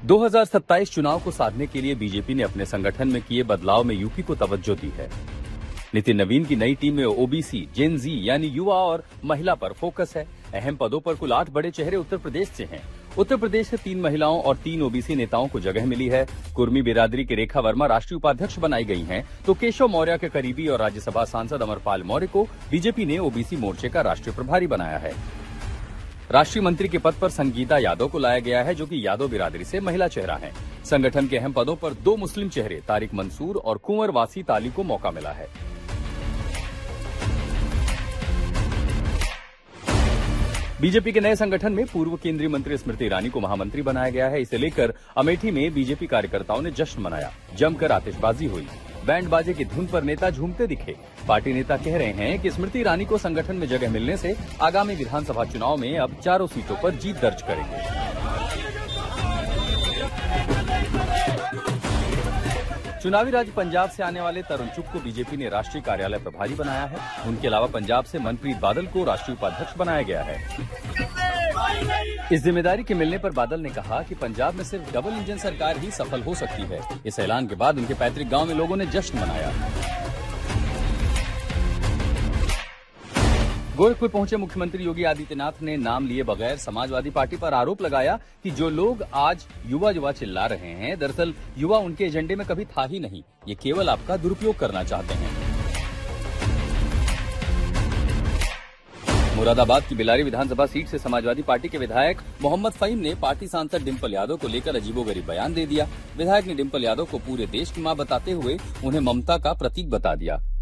2027 चुनाव को साधने के लिए बीजेपी ने अपने संगठन में किए बदलाव में यूपी को तवज्जो दी है। नितिन नवीन की नई टीम में ओबीसी, जेन जी यानी युवा और महिला पर फोकस है। अहम पदों पर कुल 8 बड़े चेहरे उत्तर प्रदेश से हैं। उत्तर प्रदेश से 3 महिलाओं और 3 ओबीसी नेताओं को जगह मिली है। कुर्मी बिरादरी की रेखा वर्मा राष्ट्रीय उपाध्यक्ष बनाई गई हैं, तो केशव मौर्य के करीबी और राज्यसभा सांसद अमरपाल मौर्य को बीजेपी ने ओबीसी मोर्चे का राष्ट्रीय प्रभारी बनाया है। राष्ट्रीय मंत्री के पद पर संगीता यादव को लाया गया है, जो कि यादव बिरादरी से महिला चेहरा है। संगठन के अहम पदों पर 2 मुस्लिम चेहरे तारिक मंसूर और कुंवर वासी ताली को मौका मिला है। बीजेपी के नए संगठन में पूर्व केंद्रीय मंत्री स्मृति ईरानी को महामंत्री बनाया गया है। इसे लेकर अमेठी में बीजेपी कार्यकर्ताओं ने जश्न मनाया। जमकर आतिशबाजी हुई, बैंड बाजे की धुन पर नेता झूमते दिखे। पार्टी नेता कह रहे हैं कि स्मृति ईरानी को संगठन में जगह मिलने से आगामी विधानसभा चुनाव में अब 4 सीटों पर जीत दर्ज करेंगे। चुनावी राज्य पंजाब से आने वाले तरुण चुग को बीजेपी ने राष्ट्रीय कार्यालय प्रभारी बनाया है। उनके अलावा पंजाब से मनप्रीत बादल को राष्ट्रीय उपाध्यक्ष बनाया गया है। इस जिम्मेदारी के मिलने पर बादल ने कहा कि पंजाब में सिर्फ डबल इंजन सरकार ही सफल हो सकती है। इस ऐलान के बाद उनके पैतृक गांव में लोगों ने जश्न मनाया। गोरखपुर पहुंचे मुख्यमंत्री योगी आदित्यनाथ ने नाम लिए बगैर समाजवादी पार्टी पर आरोप लगाया कि जो लोग आज युवा युवा चिल्ला रहे हैं, दरअसल युवा उनके एजेंडे में कभी था ही नहीं। ये केवल आपका दुरुपयोग करना चाहते हैं। मुरादाबाद की बिलारी विधानसभा सीट से समाजवादी पार्टी के विधायक मोहम्मद फहीम ने पार्टी सांसद डिंपल यादव को लेकर अजीबोगरीब बयान दे दिया। विधायक ने डिंपल यादव को पूरे देश की मां बताते हुए उन्हें ममता का प्रतीक बता दिया।